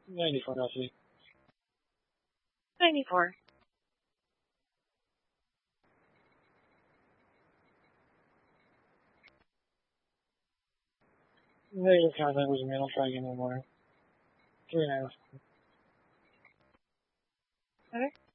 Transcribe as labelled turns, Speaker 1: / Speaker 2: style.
Speaker 1: 94, Kelsey.
Speaker 2: 94.
Speaker 1: Negative contact was a man. I'll try again in the morning. 3.5.
Speaker 2: Okay.